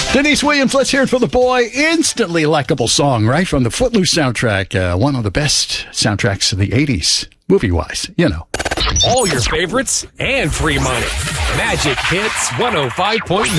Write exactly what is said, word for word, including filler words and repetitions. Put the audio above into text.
Denise Williams, let's hear it for the boy. Instantly likable song, right? From the Footloose soundtrack. Uh, one of the best soundtracks of the eighties, movie-wise, you know. All your favorites and free money. Magic Hits one oh five point nine.